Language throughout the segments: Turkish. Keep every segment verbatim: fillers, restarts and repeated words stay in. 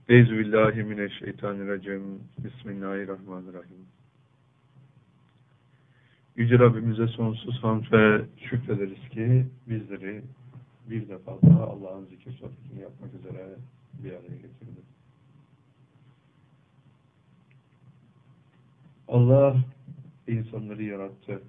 Euzubillahimineşşeytanirracim. Bismillahirrahmanirrahim. Yüce Rabbimize sonsuz hamd ve şükrederiz ki bizleri bir defa daha Allah'ın zikir sohbetini yapmak üzere bir araya getirdi. Allah insanları yarattı.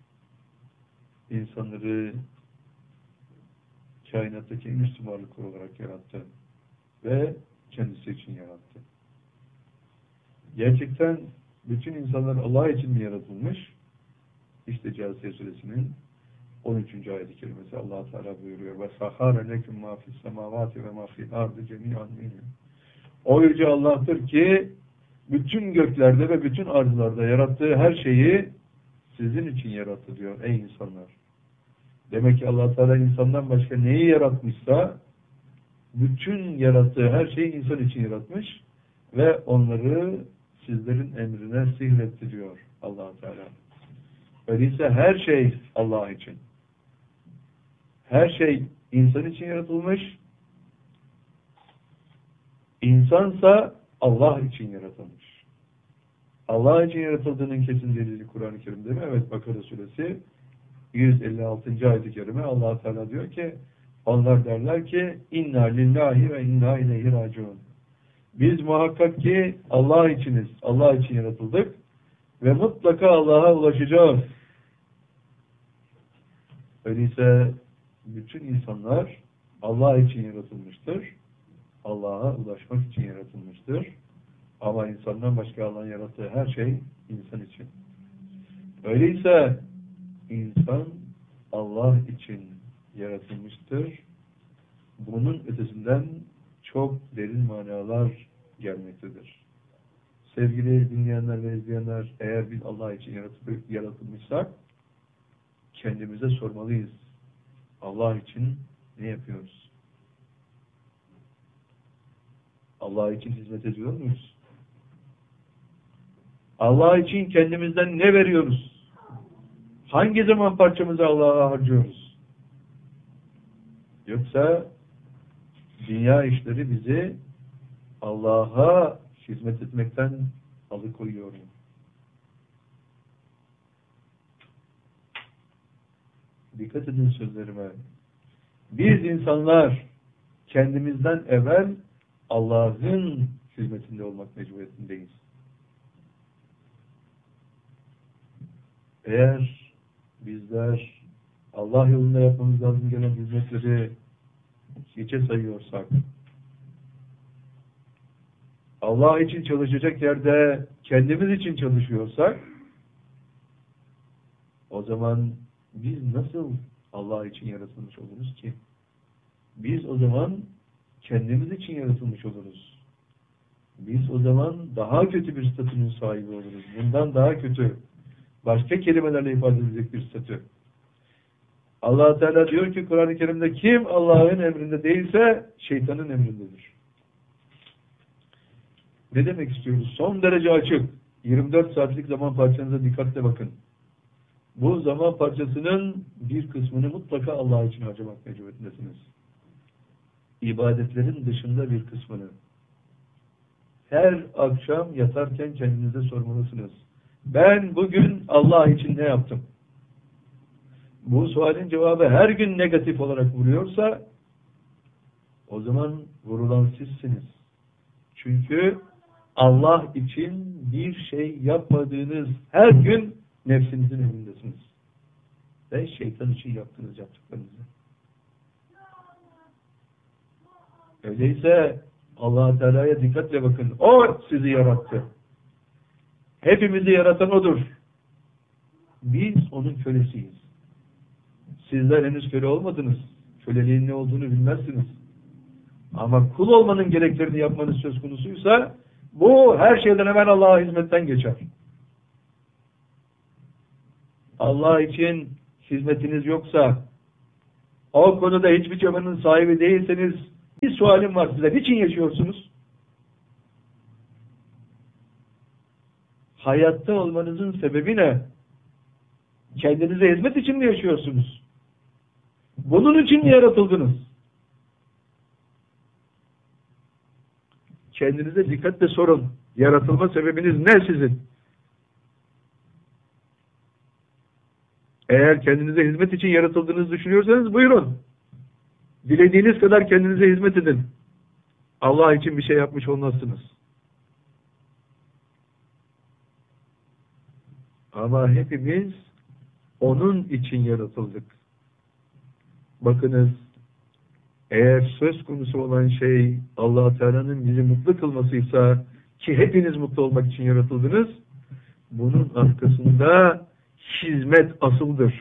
İnsanları kainattaki en üstün varlıklar olarak yarattı. Ve kendisi için yarattı. Gerçekten bütün insanlar Allah için mi yaratılmış? İşte Câsiye Suresinin on üçüncü ayet-i kerimesi Allah Teala buyuruyor. Ve sahâre leküm mâ fissemâvâti ve mâ fil ardı cemî'an minhu. O yüce Allah'tır ki bütün göklerde ve bütün arzlarda yarattığı her şeyi sizin için yarattı diyor ey insanlar. Demek ki Allah Teala insandan başka neyi yaratmışsa bütün yarattığı her şeyi insan için yaratmış ve onları sizlerin emrine sihretti diyor Allah Teala. Öyleyse her şey Allah için. Her şey insan için yaratılmış. İnsansa Allah için yaratılmış. Allah için yaratıldığının kesin delili Kur'an-ı Kerim'de mi? Evet, Bakara Suresi yüz elli altıncı ayet-i kerime Allah Teala diyor ki onlar derler ki inna lillahi ve inna ileyhi raciun. Biz muhakkak ki Allah içiniz. Allah için yaratıldık ve mutlaka Allah'a ulaşacağız. Öyleyse bütün insanlar Allah için yaratılmıştır. Allah'a ulaşmak için yaratılmıştır. Ama insandan başka Allah'ın yarattığı her şey insan için. Öyleyse insan Allah için yaratılmıştır. Bunun ötesinden çok derin manalar gelmektedir. Sevgili dinleyenler ve izleyenler, eğer biz Allah için yaratılmışsak kendimize sormalıyız. Allah için ne yapıyoruz? Allah için hizmet ediyor muyuz? Allah için kendimizden ne veriyoruz? Hangi zaman parçamızı Allah'a harcıyoruz? Yoksa dünya işleri bizi Allah'a hizmet etmekten alıkoyuyor mu? Dikkat edin sözlerime. Biz insanlar kendimizden evvel Allah'ın hizmetinde olmak mecburiyetindeyiz. Eğer bizler Allah yolunda yapmamız lazım gelen hizmetleri hiçe sayıyorsak, Allah için çalışacak yerde kendimiz için çalışıyorsak, o zaman biz nasıl Allah için yaratılmış oluruz ki? Biz o zaman kendimiz için yaratılmış oluruz. Biz o zaman daha kötü bir statünün sahibi oluruz. Bundan daha kötü, başka kelimelerle ifade edilecek bir statü. Allah Teala diyor ki Kur'an-ı Kerim'de kim Allah'ın emrinde değilse şeytanın emrindedir. Ne demek istiyoruz? Son derece açık. yirmi dört saatlik zaman parçanıza dikkatle bakın. Bu zaman parçasının bir kısmını mutlaka Allah için harcamak mecburiyetindesiniz. İbadetlerin dışında bir kısmını. Her akşam yatarken kendinize sormalısınız. Ben bugün Allah için ne yaptım? Bu sualin cevabı her gün negatif olarak vuruyorsa o zaman vurulan sizsiniz. Çünkü Allah için bir şey yapmadığınız her gün nefsinizin önündesiniz. Ve şeytan için yaptığınız yaptıklarınızı. Öyleyse Allah Teala'ya dikkatle bakın. O sizi yarattı. Hepimizi yaratan O'dur. Biz O'nun kölesiyiz. Sizler henüz köle olmadınız. Köleliğin ne olduğunu bilmezsiniz. Ama kul olmanın gereklerini yapmanız söz konusuysa bu her şeyden hemen Allah'a hizmetten geçer. Allah için hizmetiniz yoksa, o konuda hiçbir çabanın sahibi değilseniz, bir sualim var size. Niçin yaşıyorsunuz? Hayatta olmanızın sebebi ne? Kendinize hizmet için mi yaşıyorsunuz? Bunun için mi yaratıldınız? kendinize dikkatle sorun. Yaratılma sebebiniz ne sizin? Eğer kendinize hizmet için yaratıldığınızı düşünüyorsanız buyurun. Dilediğiniz kadar kendinize hizmet edin. Allah için bir şey yapmış olmazsınız. Ama hepimiz onun için yaratıldık. Bakınız, eğer söz konusu olan şey Allah Teala'nın bizi mutlu kılmasıysa, ki hepiniz mutlu olmak için yaratıldınız, bunun arkasında hizmet asıldır.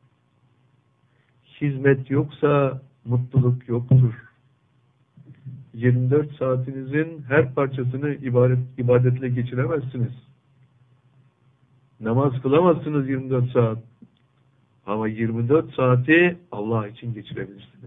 Hizmet yoksa mutluluk yoktur. yirmi dört saatinizin her parçasını ibadet, ibadetle geçiremezsiniz. Namaz kılamazsınız yirmi dört saat. Ama yirmi dört saati Allah için geçirebilirsiniz.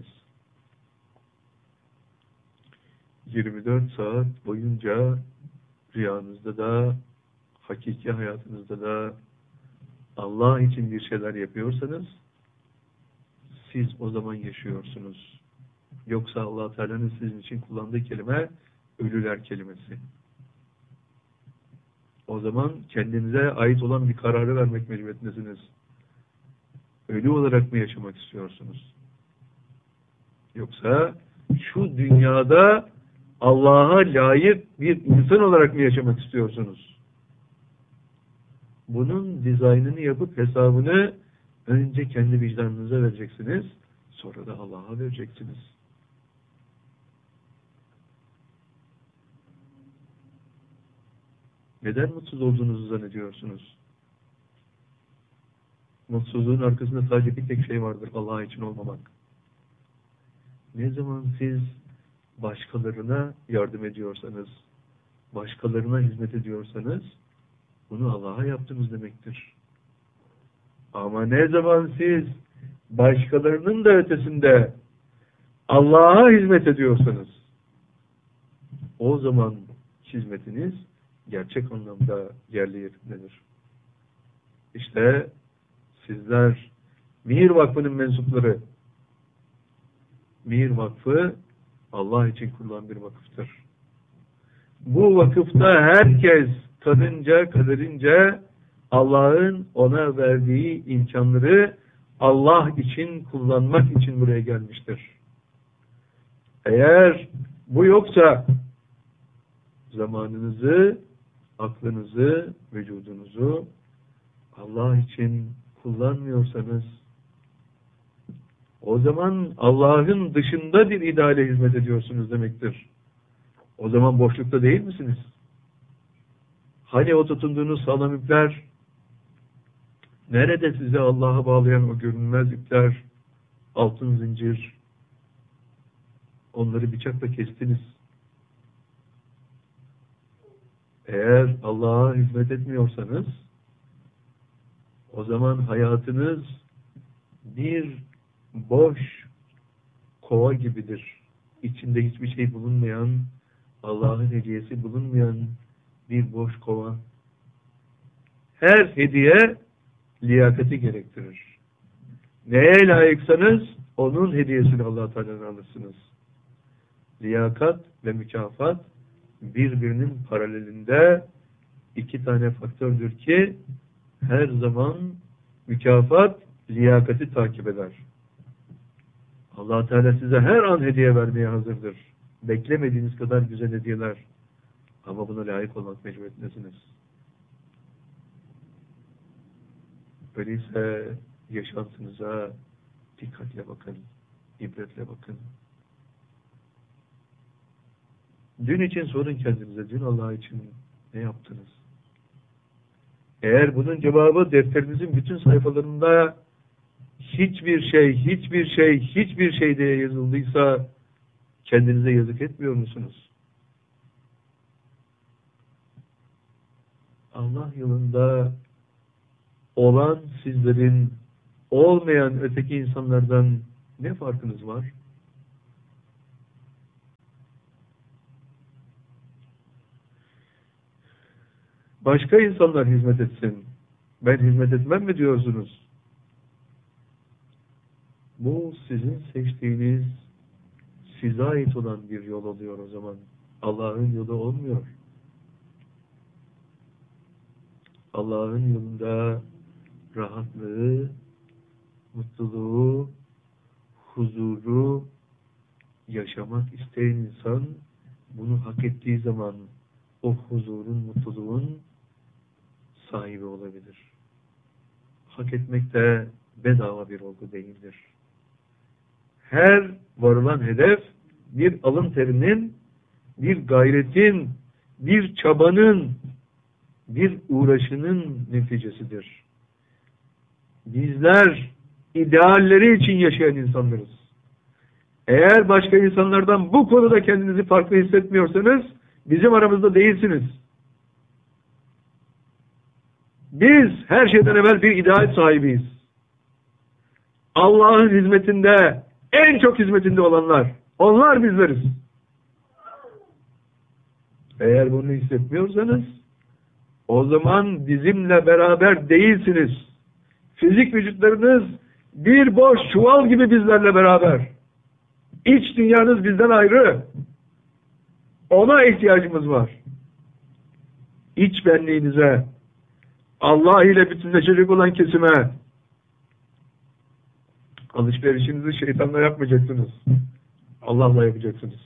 yirmi dört saat boyunca rüyanızda da, hakiki hayatınızda da Allah için bir şeyler yapıyorsanız, siz o zaman yaşıyorsunuz. Yoksa Allah Teala'nın sizin için kullandığı kelime ölüler kelimesi. O zaman kendinize ait olan bir kararı vermek mecburiyetindesiniz. Ölü olarak mı yaşamak istiyorsunuz? Yoksa şu dünyada Allah'a layık bir insan olarak mı yaşamak istiyorsunuz? Bunun dizaynını yapıp hesabını önce kendi vicdanınıza vereceksiniz, sonra da Allah'a vereceksiniz. Neden mutsuz olduğunuzu zannediyorsunuz? Mutsuzluğun arkasında sadece bir tek şey vardır: Allah için olmamak. Ne zaman siz başkalarına yardım ediyorsanız, başkalarına hizmet ediyorsanız, bunu Allah'a yaptınız demektir. Ama ne zaman siz başkalarının da ötesinde Allah'a hizmet ediyorsanız, o zaman hizmetiniz gerçek anlamda yerli yerindedir. İşte sizler Mihir Vakfı'nın mensupları. Mihir Vakfı Allah için kurulan bir vakıftır. Bu vakıfta herkes kadınca kaderince Allah'ın ona verdiği imkanları Allah için kullanmak için buraya gelmiştir. Eğer bu yoksa zamanınızı, aklınızı, vücudunuzu Allah için kullanmıyorsanız, o zaman Allah'ın dışında bir ideale hizmet ediyorsunuz demektir. O zaman boşlukta değil misiniz? Hani o tutunduğunuz sağlam ipler, nerede sizi Allah'a bağlayan o görünmez ipler, altın zincir, onları bıçakla kestiniz. Eğer Allah'a hizmet etmiyorsanız, o zaman hayatınız bir boş kova gibidir. İçinde hiçbir şey bulunmayan, Allah'ın hediyesi bulunmayan bir boş kova. Her hediye liyakati gerektirir. Neye layıksanız onun hediyesini Allah Teala'dan alırsınız. Liyakat ve mükafat birbirinin paralelinde iki tane faktördür ki her zaman mükafat liyakati takip eder. Allah Teala size her an hediye vermeye hazırdır. Beklemediğiniz kadar güzel hediyeler. Ama buna layık olmak mecburiyetindesiniz. Öyleyse yaşantınıza dikkatle bakın, ibretle bakın. Dün için sorun kendinize, dün Allah için ne yaptınız? Eğer bunun cevabı defterinizin bütün sayfalarında hiçbir şey, hiçbir şey, hiçbir şey diye yazıldıysa kendinize yazık etmiyor musunuz? Allah yolunda olan sizlerin olmayan öteki insanlardan ne farkınız var? Başka insanlar hizmet etsin, ben hizmet etmem mi diyorsunuz? Bu sizin seçtiğiniz, size ait olan bir yol oluyor o zaman. Allah'ın yolu olmuyor. Allah'ın yolunda rahatlığı, mutluluğu, huzuru yaşamak isteyen insan bunu hak ettiği zaman o huzurun, mutluluğun sahibi olabilir. Hak etmek de bedava bir olgu değildir. Her varılan hedef bir alın terinin, bir gayretin, bir çabanın, bir uğraşının neticesidir. Bizler idealleri için yaşayan insanlarız. Eğer başka insanlardan bu konuda kendinizi farklı hissetmiyorsanız bizim aramızda değilsiniz. Biz her şeyden evvel bir ideal sahibiyiz. Allah'ın hizmetinde, en çok hizmetinde olanlar, onlar bizleriz. Eğer bunu hissetmiyorsanız o zaman bizimle beraber değilsiniz. Fizik vücutlarınız bir boş çuval gibi bizlerle beraber. İç dünyanız bizden ayrı. Ona ihtiyacımız var. İç benliğinize, Allah ile bütünleşecek olan kesime, alışverişinizi şeytanla yapmayacaksınız. Allah'la yapacaksınız.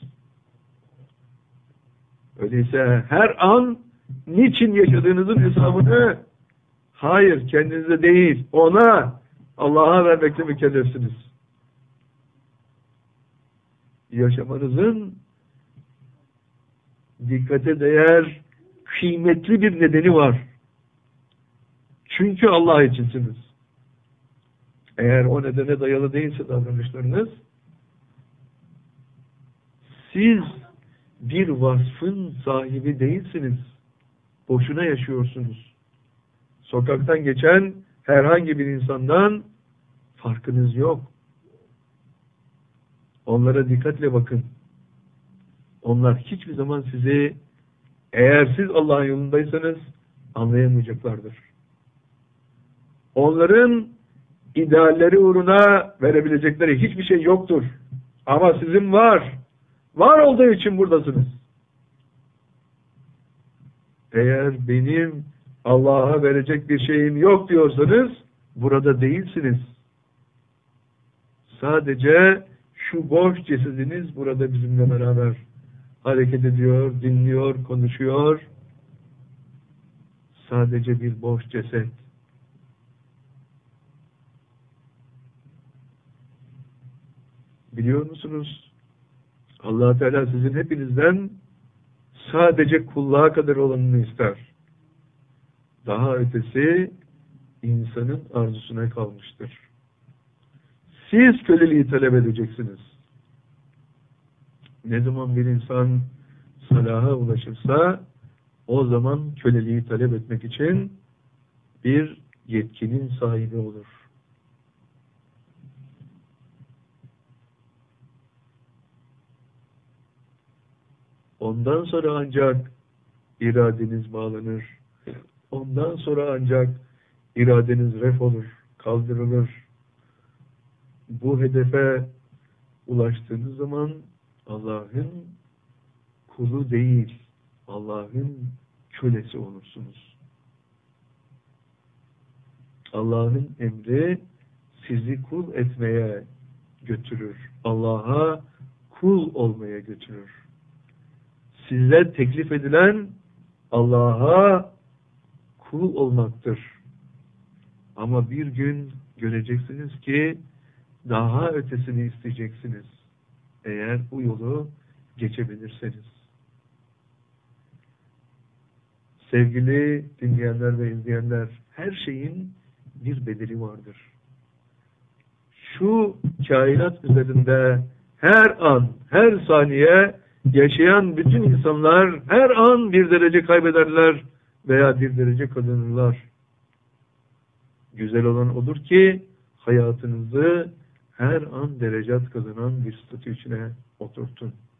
Öyleyse her an niçin yaşadığınızın hesabını hayır kendinize değil ona, Allah'a vermekle mükellefsiniz. Yaşamanızın dikkate değer kıymetli bir nedeni var. Çünkü Allah içinsiniz. Eğer o nedene dayalı değilse davranışlarınız, siz bir vasfın sahibi değilsiniz. Boşuna yaşıyorsunuz. Sokaktan geçen herhangi bir insandan farkınız yok. Onlara dikkatle bakın. Onlar hiçbir zaman sizi, eğer siz Allah'ın yolundaysanız, anlayamayacaklardır. Onların idealleri uğruna verebilecekleri hiçbir şey yoktur. Ama sizin var. Var olduğu için buradasınız. Eğer benim Allah'a verecek bir şeyim yok diyorsanız burada değilsiniz. Sadece şu boş cesediniz burada bizimle beraber hareket ediyor, dinliyor, konuşuyor. Sadece bir boş ceset. Biliyor musunuz? Allah Teala sizin hepinizden sadece kulluğa kadar olanını ister. Daha ötesi insanın arzusuna kalmıştır. Siz köleliği talep edeceksiniz. Ne zaman bir insan salaha ulaşırsa o zaman köleliği talep etmek için bir yetkinin sahibi olur. Ondan sonra ancak iradeniz bağlanır. Ondan sonra ancak iradeniz ref olur, kaldırılır. Bu hedefe ulaştığınız zaman Allah'ın kulu değil, Allah'ın kölesi olursunuz. Allah'ın emri sizi kul etmeye götürür. Allah'a kul olmaya götürür. Size teklif edilen Allah'a kul olmaktır. Ama bir gün göreceksiniz ki daha ötesini isteyeceksiniz. Eğer bu yolu geçebilirseniz. Sevgili dinleyenler ve izleyenler, her şeyin bir bedeli vardır. Şu kainat üzerinde her an, her saniye yaşayan bütün insanlar her an bir derece kaybederler veya bir derece kazanırlar. Güzel olan odur ki hayatınızı her an derecat kazanan bir statü içine oturtun.